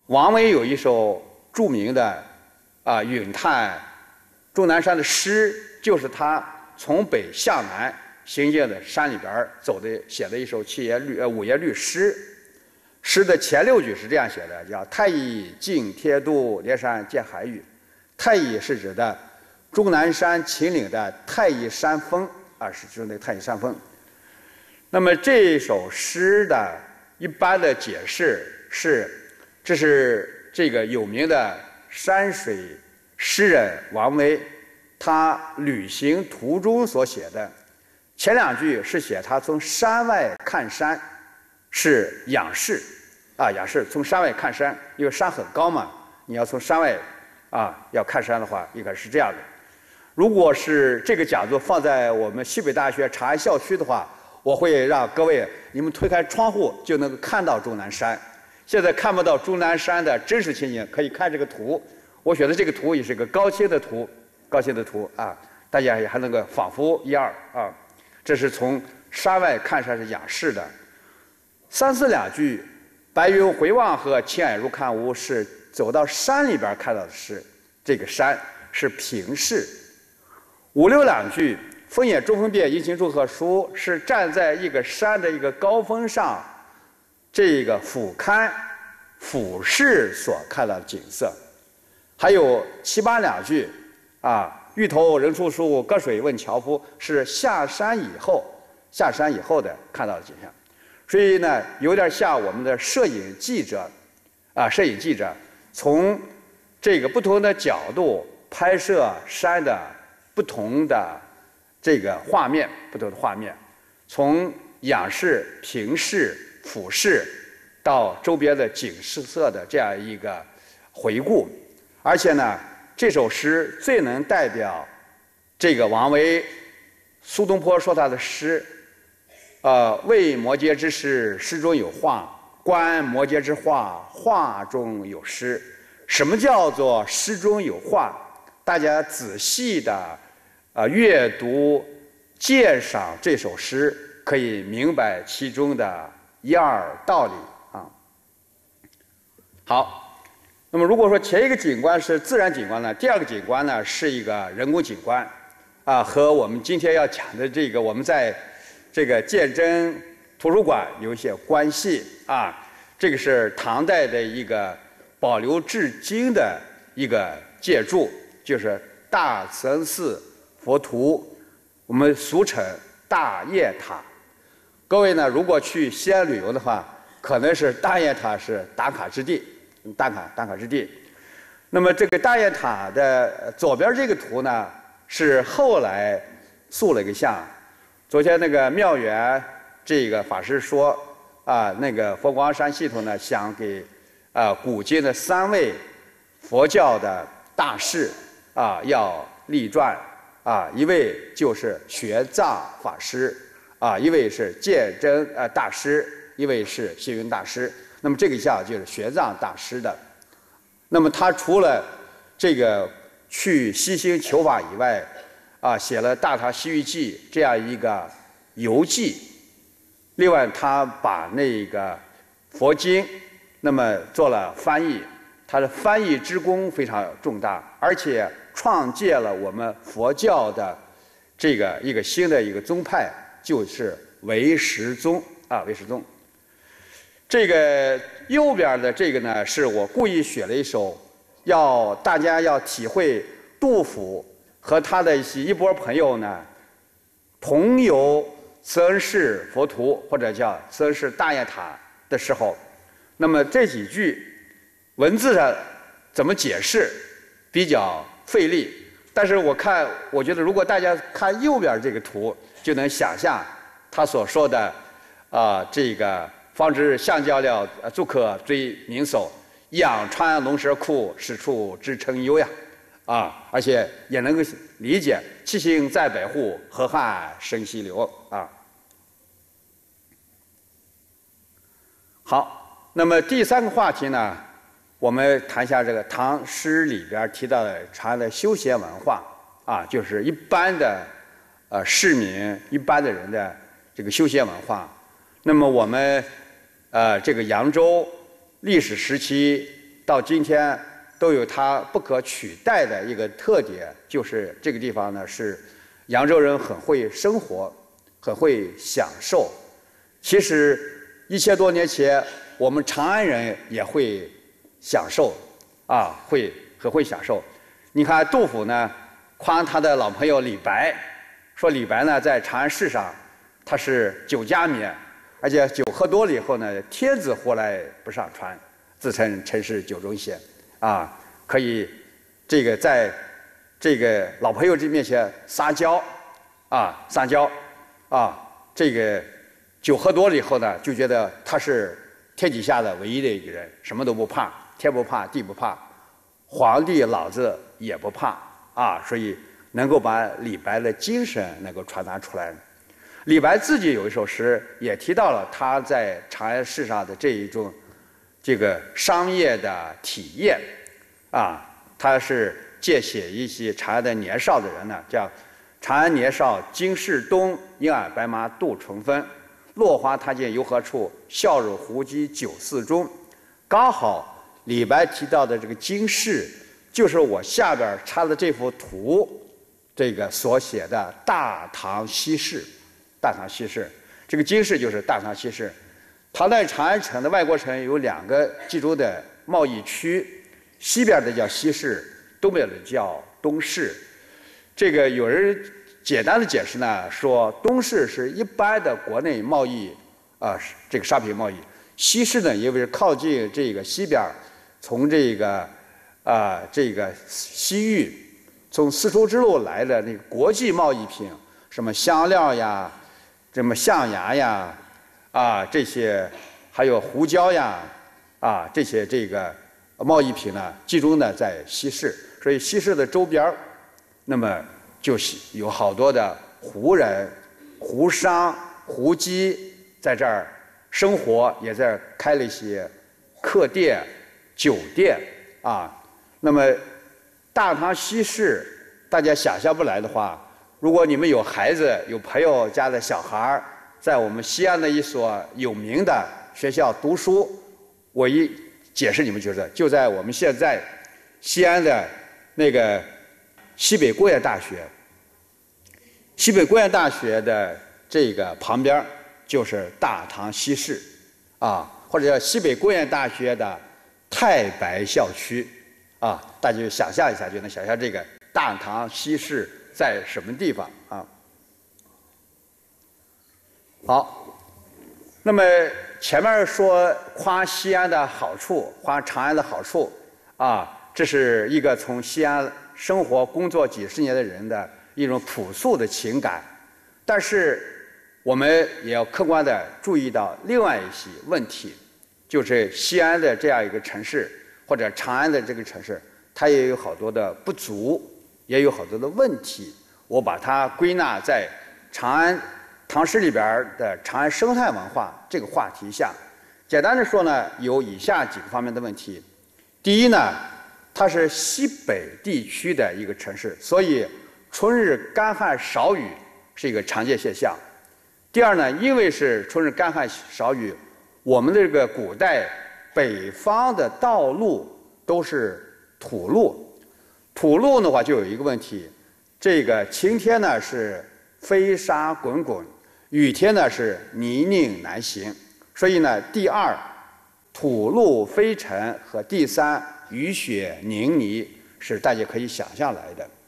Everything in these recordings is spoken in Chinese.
王维有一首著名的咏叹终南山的诗，就是他从北向南行进的山里边走的，写的一首五言律诗。诗的前6句是这样写的，叫“太乙近贴都，连山见海宇”。太乙是指的终南山秦岭的太乙山峰是指的太乙山峰。那么这首诗的一般的解释是，这是这个有名的山水诗人王维他旅行途中所写的。前2句是写他从山外看山，是仰视仰视，从山外看山，因为山很高嘛，你要从山外要看山的话，应该是这样的。如果是这个讲座放在我们西北大学长安校区的话，我会让各位你们推开窗户就能够看到终南山。现在看不到终南山的真实情景，可以看这个图。我觉得这个图也是个高清的图，大家也还能够仿佛一样这是从山外看山是仰视的。3、4两句，白云回望和青霭如看无，是走到山里边看到的是这个山是平视。5、6两句，风眼中风变，阴晴祝贺书，是站在一个山的一个高峰上，这个俯瞰俯视所看到的景色。还有7、8两句欲投人处树，隔水问樵夫，是下山以后的看到的景象。所以呢，有点像我们的摄影记者从这个不同的角度拍摄山的不同的这个画面，从仰视、平视、俯视到周边的景色的这样一个回顾。而且呢，这首诗最能代表这个王维。苏东坡说他的诗为摩诘之诗，诗中有画；观摩诘之画，画中有诗。什么叫做诗中有画？大家仔细的阅读鉴赏这首诗，可以明白其中的一二道理好。那么如果说前一个景观是自然景观呢，第2个景观呢是一个人工景观和我们今天要讲的这个我们在这个鉴真图书馆有一些关系这个是唐代的一个保留至今的一个建筑，就是大慈恩寺佛图，我们俗称大雁塔。各位呢，如果去西安旅游的话，可能是大雁塔是打卡之地。那么这个大雁塔的左边这个图呢，是后来塑了一个像。昨天那个妙远这个法师说那个佛光山系统呢，想给古今的3位佛教的大士要立传一位就是玄奘法师一位是鉴真大师，一位是星云大师。那么这个像就是玄奘大师的。那么他除了这个去西兴求法以外写了《大唐西域记》这样一个游记。另外他把那个佛经那么做了翻译，他的翻译之功非常重大，而且创建了我们佛教的这个一个新的一个宗派，就是唯识宗唯识宗。这个右边的这个呢，是我故意选了一首，大家要体会杜甫和他的一波朋友呢，同游慈恩寺佛图或者叫慈恩寺大雁塔的时候，那么这几句文字上怎么解释比较费力，但是我觉得如果大家看右边这个图，就能想象他所说的这个方知橡胶料，足可追民叟。仰穿龙蛇裤，使处知称忧呀。而且也能够理解七星在北户，河汉生溪流好，那么第3个话题呢，我们谈一下这个唐诗里边提到的长安的休闲文化就是一般的市民、一般的人的这个休闲文化。那么我们这个扬州历史时期到今天都有它不可取代的一个特点，就是这个地方呢是扬州人很会生活，很会享受。其实1000多年前，我们长安人也会享受，很会享受。你看杜甫呢，夸他的老朋友李白，说李白呢在长安市上，他是酒家免，而且酒喝多了以后呢，天子活来不上船，自称臣是酒中仙，可以在这个老朋友这面前撒娇，这个酒喝多了以后呢，就觉得他是天底下的唯一的一个人，什么都不怕，天不怕地不怕，皇帝老子也不怕所以能够把李白的精神能够传达出来。李白自己有一首诗也提到了他在长安市上的这个商业的体验他是借写一些长安的年少的人呢，叫长安年少经世东，饮尔白马度春分。落花他见游何处？笑入胡姬酒肆中。刚好李白提到的这个经世，就是我下边插的这幅图，这个所写的《大唐西市》。大唐西市，这个经世就是大唐西市。唐代长安城的外国城有2个集中的贸易区，西边的叫西市，东边的叫东市。这个有人简单的解释呢，说东市是一般的国内贸易这个商品贸易，西市呢因为是靠近这个西边，从这个西域，从丝绸之路来的那个国际贸易品，什么香料呀，什么象牙呀，这些还有胡椒呀，这些这个贸易品呢，集中呢在西市，所以西市的周边，那么就是有好多的胡人、胡商、胡姬在这儿生活，也在这儿开了一些客店、酒店那么大唐西市，大家想象不来的话，如果你们有孩子、有朋友家的小孩在我们西安的一所有名的学校读书，我一解释你们就在我们现在西安的那个西北工业大学。西北工业大学的这个旁边就是大唐西市或者叫西北工业大学的太白校区大家就想象一下，就能想象这个大唐西市在什么地方好，那么前面说夸西安的好处，夸长安的好处这是一个从西安生活工作几十年的人的一种朴素的情感，但是我们也要客观地注意到另外一些问题，就是西安的这样一个城市，或者长安的这个城市，它也有好多的不足，也有好多的问题。我把它归纳在长安唐诗里边的长安生态文化这个话题下。简单的说呢，有以下几个方面的问题。第一呢，它是西北地区的一个城市，所以春日干旱少雨是一个常见现象。第二呢，因为是春日干旱少雨，我们的这个古代北方的道路都是土路，土路的话就有一个问题，这个晴天呢是飞沙滚滚，雨天呢是泥泞难行。所以呢，第二土路飞尘和第三雨雪泥泞是大家可以想象来的，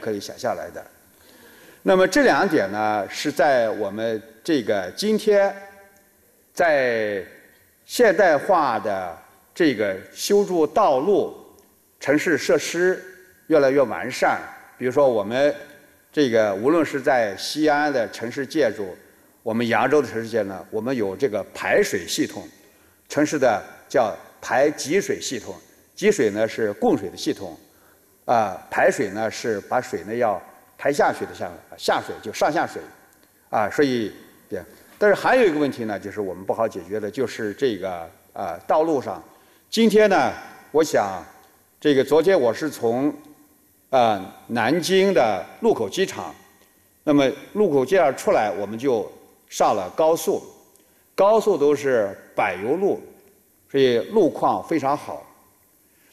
那么这2点呢，是在我们这个今天在现代化的这个修筑道路、城市设施越来越完善。比如说我们这个无论是在西安的城市建筑，我们扬州的城市建筑呢，我们有这个排水系统，城市的叫排集水系统，集水呢是供水的系统，排水呢是把水呢要排下去的，下水就上下水，所以但是还有一个问题呢，就是我们不好解决的，就是这个道路上。今天呢，我想这个昨天我是从南京的禄口机场，那么禄口机场出来，我们就上了高速，高速都是柏油路，所以路况非常好。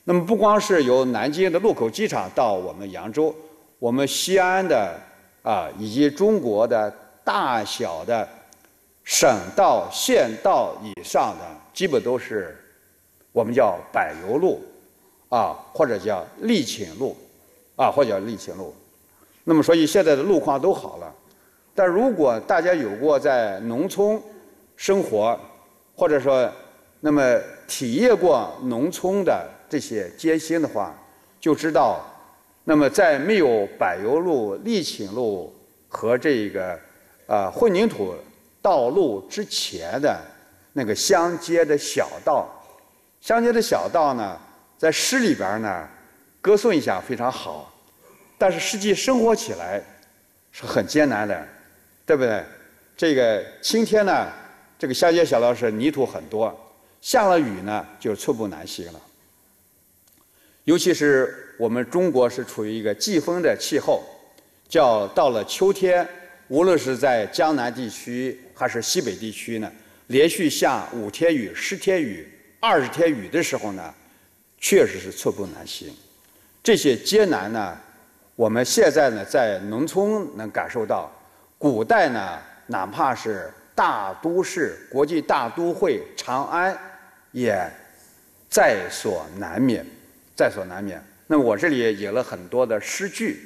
那么不光是由南京的禄口机场到我们扬州，我们西安的以及中国的大小的省道、县道以上的，基本都是我们叫柏油路或者叫沥青路或者叫沥青路。那么所以现在的路况都好了。但如果大家有过在农村生活，或者说那么体验过农村的这些艰辛的话，就知道，那么在没有柏油路、沥青路和这个混凝土道路之前的那个乡间的小道，乡间的小道呢，在诗里边呢歌颂一下非常好，但是实际生活起来是很艰难的，对不对？这个晴天呢，这个乡间小道是泥土很多，下了雨呢就寸步难行了。尤其是我们中国是处于一个季风的气候，到了秋天，无论是在江南地区还是西北地区呢，连续下5天雨、10天雨、20天雨的时候呢，确实是寸步难行。这些艰难呢，我们现在呢在农村能感受到，古代呢哪怕是大都市、国际大都会长安，也在所难免，在所难免。那么我这里引了很多的诗句，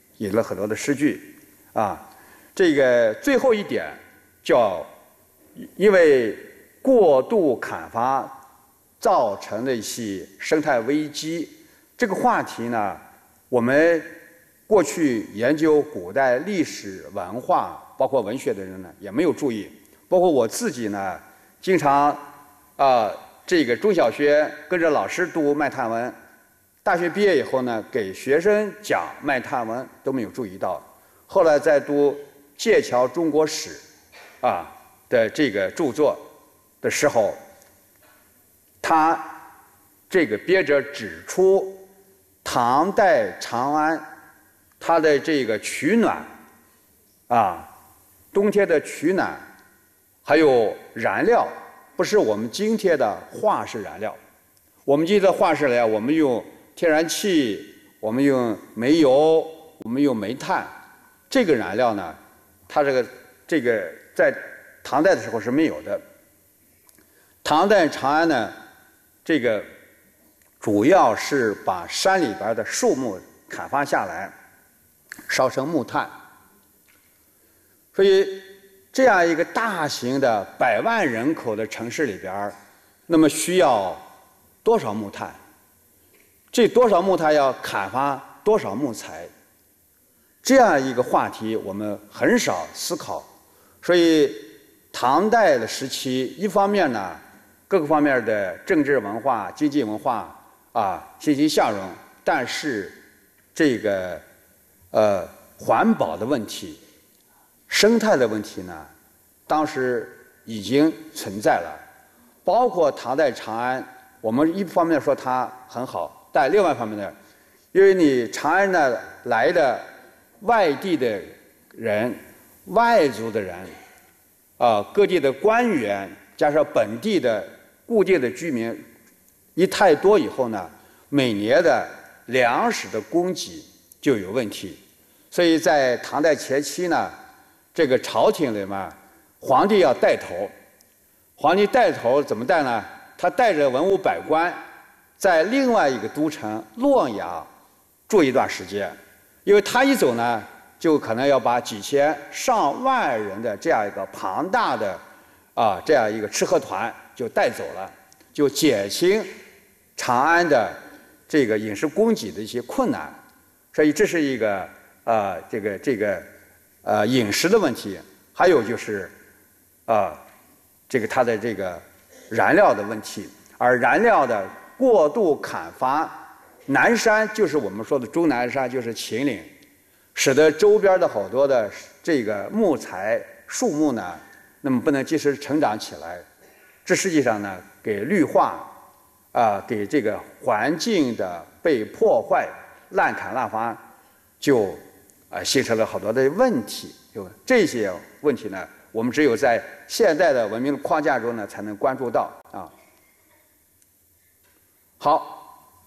这个最后一点叫，因为过度砍伐造成的一些生态危机，这个话题呢，我们过去研究古代历史文化，包括文学的人呢，也没有注意。包括我自己呢，经常这个中小学跟着老师读卖炭文，大学毕业以后呢，给学生讲卖炭文都没有注意到。后来在读剑桥中国史的这个著作的时候，他这个编者指出，唐代长安它的这个取暖冬天的取暖还有燃料，不是我们今天的化石燃料。我们今天的化石燃料，我们用天然气，我们用煤油，我们用煤炭，这个燃料呢，它这个在唐代的时候是没有的。唐代长安呢，这个主要是把山里边的树木砍伐下来，烧成木炭。所以这样一个大型的100万人口的城市里边，那么需要多少木炭？这多少木炭要砍伐多少木材？这样一个话题我们很少思考。所以唐代的时期，一方面呢，各个方面的政治文化、经济文化欣欣向荣，但是这个环保的问题、生态的问题呢，当时已经存在了。包括唐代长安，我们一方面说它很好，但另外一方面呢，因为你长安呢来的外地的人、外族的人各地的官员加上本地的固定的居民一太多以后呢，每年的粮食的供给就有问题。所以在唐代前期呢，这个朝廷里面，皇帝要带头。皇帝带头怎么带呢？他带着文武百官，在另外一个都城洛阳住一段时间，因为他一走呢，就可能要把几千上万人的这样一个庞大的这样一个吃喝团就带走了，就减轻长安的这个饮食供给的一些困难。所以这是一个饮食的问题。还有就是它的这个燃料的问题。而燃料的过度砍伐，南山就是我们说的终南山，就是秦岭，使得周边的好多的这个木材树木呢，那么不能及时成长起来。这实际上呢，给绿化给这个环境的被破坏、滥砍滥伐，就形成了好多的问题。就这些问题呢，我们只有在现代的文明框架中呢，才能关注到好，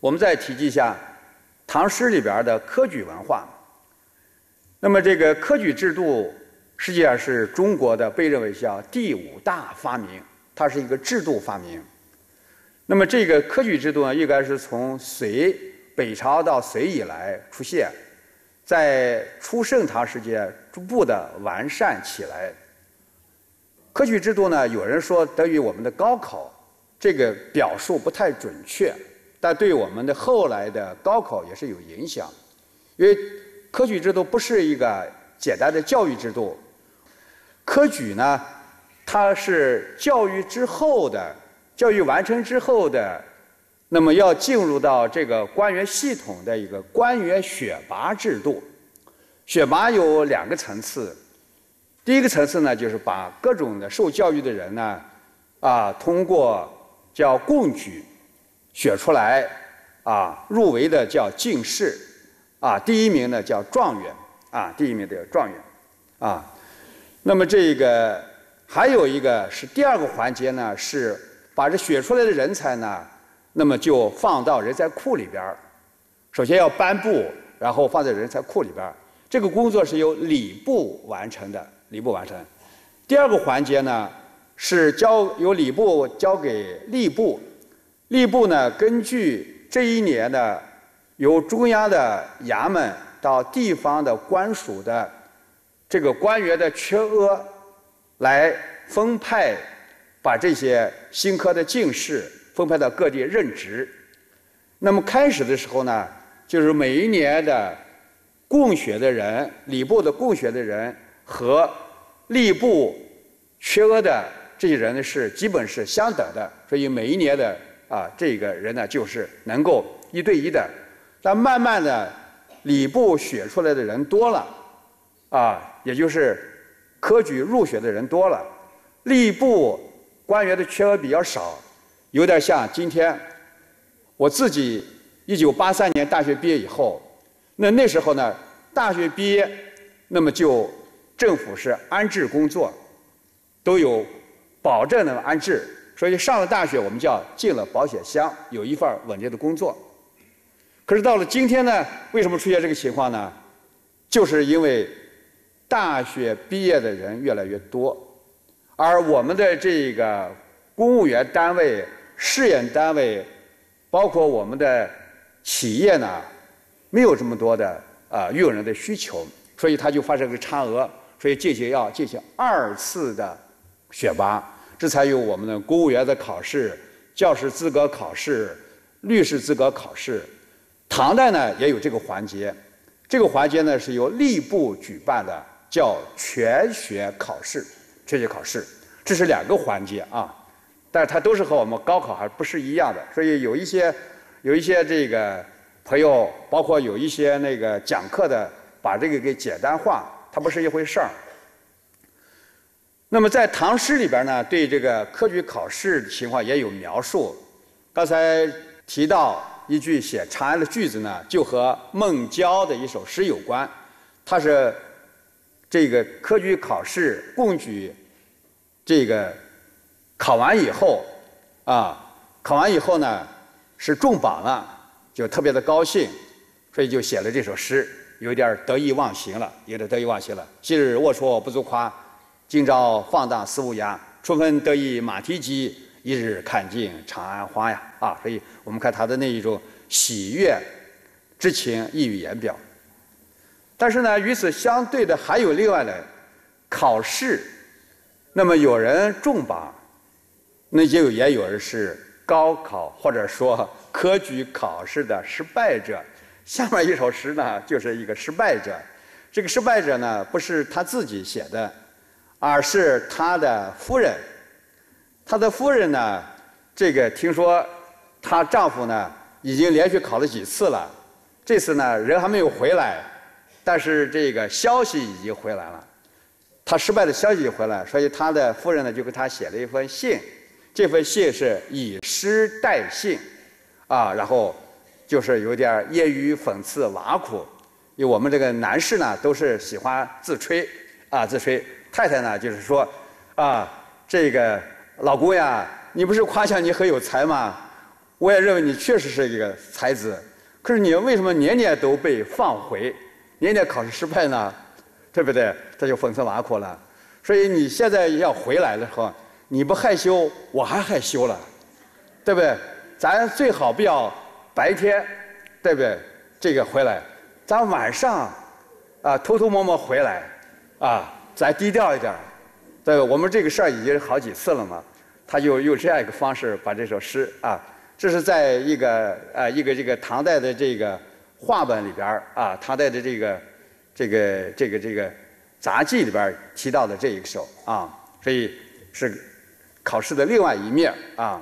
我们再提及一下唐诗里边的科举文化。那么这个科举制度实际上是中国的被认为叫第5大发明，它是一个制度发明。那么这个科举制度呢，应该是从北朝到隋以来出现，在初盛唐时间逐步的完善起来。科举制度呢，有人说等于我们的高考，这个表述不太准确，但对我们的后来的高考也是有影响。因为科举制度不是一个简单的教育制度，科举呢，它是教育之后的，教育完成之后的，那么要进入到这个官员系统的一个官员选拔制度。选拔有2个层次，第一个层次呢，就是把各种的受教育的人呢，通过叫贡举选出来，入围的叫进士，第1名呢叫状元，第1名的状元，那么这个还有一个是第2个环节呢，是把这选出来的人才呢，那么就放到人才库里边儿。首先要颁布，然后放在人才库里边儿。这个工作是由礼部完成的，礼部完成。第2个环节呢，是由礼部交给吏部，吏部呢根据这一年的由中央的衙门到地方的官署的这个官员的缺额来分派，把这些新科的进士分派到各地任职。那么开始的时候呢，就是每一年的贡选的人，礼部的贡选的人和吏部缺额的这些人呢是基本是相等的，所以每一年的这个人呢就是能够1对1的。但慢慢的，礼部选出来的人多了，也就是科举入选的人多了，吏部官员的缺额比较少，有点像今天我自己1983年大学毕业以后，那时候呢，大学毕业，那么就政府是安置工作，都有保证的安置，所以上了大学我们叫进了保险箱，有一份稳定的工作。可是到了今天呢，为什么出现这个情况呢？就是因为大学毕业的人越来越多，而我们的这个公务员单位、事业单位，包括我们的企业呢，没有这么多的用人的需求，所以它就发生个差额，所以要进行2次的选拔，这才有我们的公务员的考试、教师资格考试、律师资格考试。唐代呢也有这个环节，这个环节呢是由吏部举办的，叫全学考试。全学考试，这是2个环节但是它都是和我们高考还不是一样的，所以有一些这个朋友，包括有一些那个讲课的，把这个给简单化，它不是一回事儿。那么在唐诗里边呢，对这个科举考试情况也有描述。刚才提到一句写长安的句子呢，就和孟郊的一首诗有关。它是这个科举考试贡举，这个考完以后呢是中榜了，就特别的高兴，所以就写了这首诗，有点得意忘形了，昔日龌龊不足夸，今朝放荡思无涯。春风得意马蹄疾，一日看尽长安花呀！所以我们看他的那一种喜悦之情溢于言表。但是呢，与此相对的还有另外的考试，那么有人中榜，那也有人是高考或者说科举考试的失败者。下面一首诗呢，就是一个失败者。这个失败者呢，不是他自己写的，而是他的夫人。他的夫人呢，这个听说她丈夫呢已经连续考了几次了，这次呢人还没有回来，但是这个消息已经回来了，他失败的消息已经回来，所以他的夫人呢就给他写了一封信，这封信是以诗代信，然后就是有点揶揄、讽刺、挖苦。因为我们这个男士呢都是喜欢自吹，自吹，太太呢就是说，这个老公呀，你不是夸奖你很有才吗？ 我也认为你确实是一个才子，可是你为什么年年都被放回，年年考试失败呢？对不对？这就讽刺挖苦了。所以你现在要回来的时候，你不害羞，我还害羞了，对不对？咱最好不要白天，对不对？这个回来，咱晚上偷偷摸摸回来，咱低调一点。对，我们这个事儿已经好几次了嘛。他就用这样一个方式把这首诗这是在一个这个唐代的这个话本里边唐代的这个杂记里边提到的这一首所以是考试的另外一面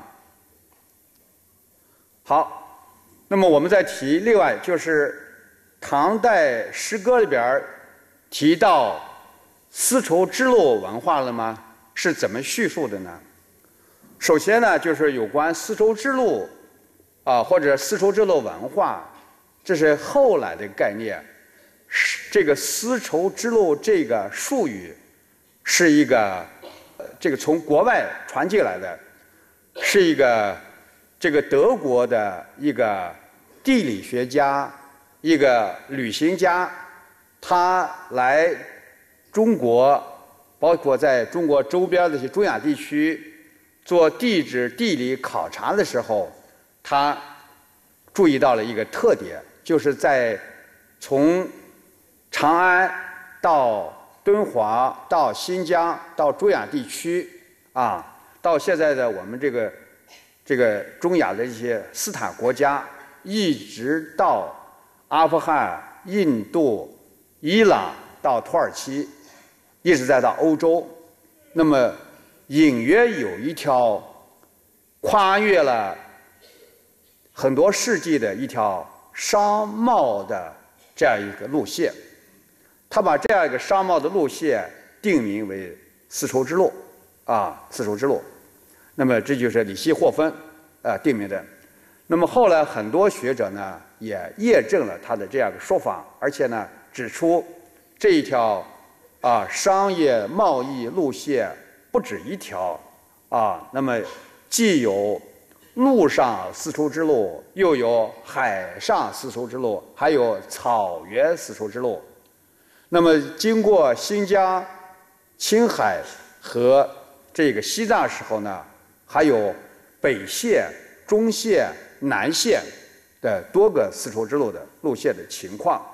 好，那么我们再提另外就是唐代诗歌里边提到丝绸之路文化了吗？是怎么叙述的呢？首先呢，就是有关丝绸之路或者丝绸之路文化，这是后来的概念。这个丝绸之路这个术语是一个这个从国外传进来的，是一个这个德国的一个地理学家，一个旅行家，他来中国，包括在中国周边的一些中亚地区做地质地理考察的时候，他注意到了一个特点，就是在从长安到敦煌到新疆到中亚地区到现在的我们这个中亚的一些斯坦国家，一直到阿富汗、印度、伊朗到土耳其，一直再到欧洲，那么隐约有一条跨越了很多世纪的一条商贸的这样一个路线。他把这样一个商贸的路线定名为丝绸之路丝绸之路。那么这就是李希霍芬定名的。那么后来很多学者呢也验证了他的这样一个说法，而且呢指出这一条商业贸易路线不止一条那么既有陆上丝绸之路，又有海上丝绸之路，还有草原丝绸之路。那么经过新疆、青海和这个西藏时候呢，还有北线、中线、南线的多个丝绸之路的路线的情况。